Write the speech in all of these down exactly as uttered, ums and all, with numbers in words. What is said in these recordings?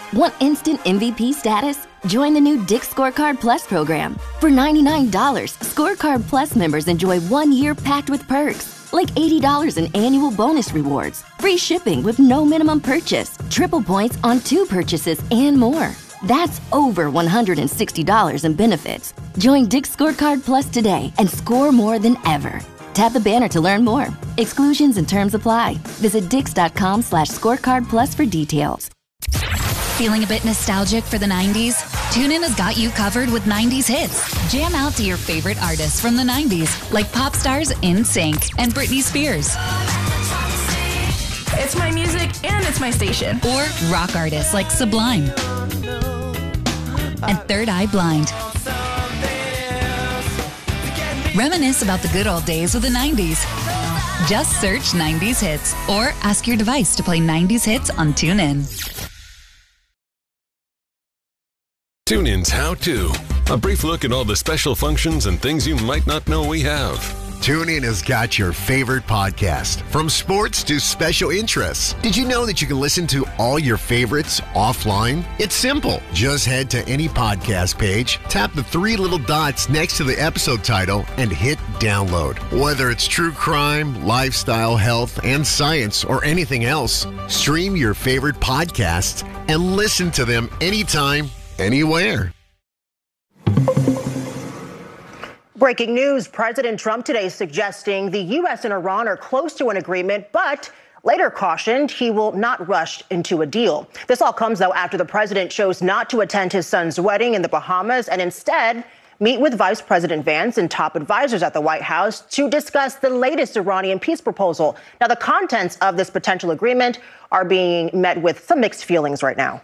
Want instant M V P status? Join the new Dick's Scorecard Plus program. For ninety-nine dollars, Scorecard Plus members enjoy one year packed with perks, like eighty dollars in annual bonus rewards, free shipping with no minimum purchase, triple points on two purchases, and more. That's over one hundred sixty dollars in benefits. Join Dick's Scorecard Plus today and score more than ever. Tap the banner to learn more. Exclusions and terms apply. Visit dix.com slash scorecard plus for details. Feeling a bit nostalgic for the nineties? TuneIn has got you covered with nineties hits. Jam out to your favorite artists from the nineties, like pop stars NSYNC and Britney Spears. It's my music and it's my station. Or rock artists like Sublime and Third Eye Blind. Reminisce about the good old days of the nineties. Just search nineties hits or ask your device to play nineties hits on TuneIn. TuneIn's How To. A brief look at all the special functions and things you might not know we have. TuneIn has got your favorite podcast, from sports to special interests. Did you know that you can listen to all your favorites offline? It's simple. Just head to any podcast page, tap the three little dots next to the episode title, and hit download. Whether it's true crime, lifestyle, health, and science, or anything else, stream your favorite podcasts and listen to them anytime, anywhere. Breaking news, President Trump today suggesting the U S and Iran are close to an agreement, but later cautioned he will not rush into a deal. This all comes, though, after the president chose not to attend his son's wedding in the Bahamas and instead meet with Vice President Vance and top advisors at the White House to discuss the latest Iranian peace proposal. Now, the contents of this potential agreement are being met with some mixed feelings right now.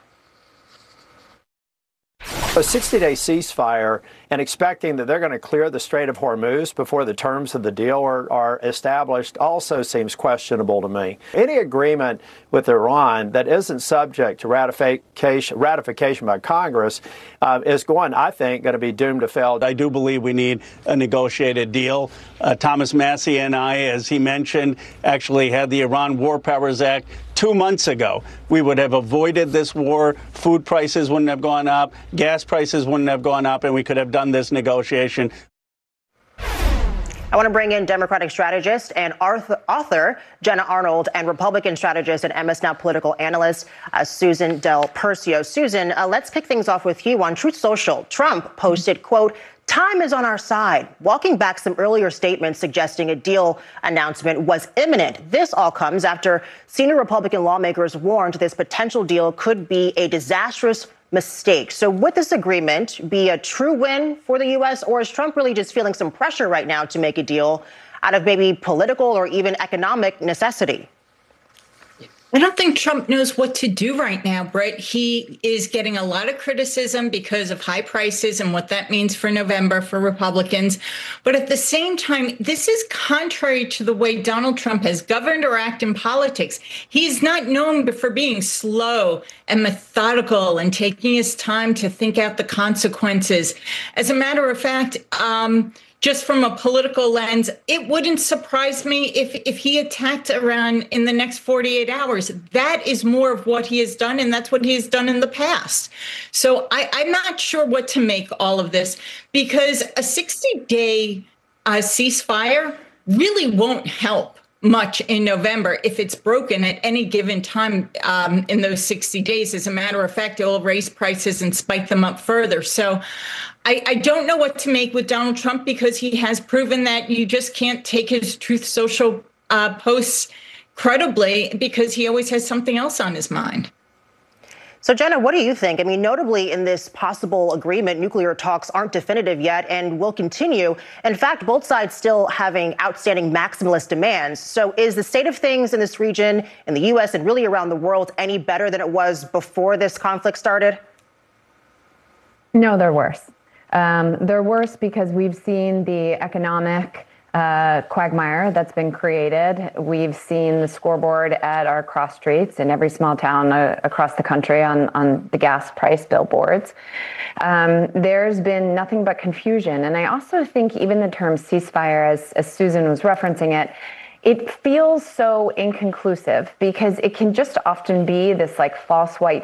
A sixty-day ceasefire and expecting that they're going to clear the Strait of Hormuz before the terms of the deal are, are established also seems questionable to me. Any agreement with Iran that isn't subject to ratification, ratification by Congress uh, is going, I think, going to be doomed to fail. I do believe we need a negotiated deal. Uh, Thomas Massie and I, as he mentioned, actually had the Iran War Powers Act two months ago. We would have avoided this war. Food prices wouldn't have gone up. Gas prices wouldn't have gone up, and we could have done this negotiation. I want to bring in Democratic strategist and author Jenna Arnold and Republican strategist and M S Now political analyst uh, Susan Del Percio. Susan, uh, let's kick things off with you. On Truth Social, Trump posted, quote, "Time is on our side," walking back some earlier statements suggesting a deal announcement was imminent. This all comes after senior Republican lawmakers warned this potential deal could be a disastrous mistake. So would this agreement be a true win for the U S, or is Trump really just feeling some pressure right now to make a deal out of maybe political or even economic necessity? I don't think Trump knows what to do right now, Brett. He is getting a lot of criticism because of high prices and what that means for November for Republicans. But at the same time, this is contrary to the way Donald Trump has governed or acted in politics. He's not known for being slow and methodical and taking his time to think out the consequences. As a matter of fact, um, just from a political lens, it wouldn't surprise me if, if he attacked Iran in the next forty-eight hours. That is more of what he has done, and that's what he has done in the past. So I, I'm not sure what to make all of this, because a sixty-day uh, ceasefire really won't help much in November if it's broken at any given time um, in those sixty days. As a matter of fact, it will raise prices and spike them up further. So I, I don't know what to make with Donald Trump, because he has proven that you just can't take his Truth Social uh, posts credibly, because he always has something else on his mind. So, Jenna, what do you think? I mean, notably in this possible agreement, nuclear talks aren't definitive yet and will continue. In fact, both sides still having outstanding maximalist demands. So is the state of things in this region, in the U S and really around the world, any better than it was before this conflict started? No, they're worse. Um, they're worse because we've seen the economic uh, quagmire that's been created. We've seen the scoreboard at our cross streets in every small town uh, across the country on, on the gas price billboards. Um, there's been nothing but confusion. And I also think even the term ceasefire, as, as Susan was referencing it, it feels so inconclusive, because it can just often be this like false white